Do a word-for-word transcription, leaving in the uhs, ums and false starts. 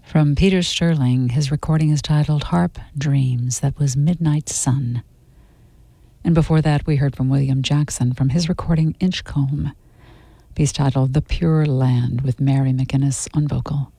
From Peter Sterling, his recording is titled Harp Dreams. That was Midnight Sun. And before that, we heard from William Jackson from his recording Inchcomb, piece titled The Pure Land, with Mary McInnes on vocal.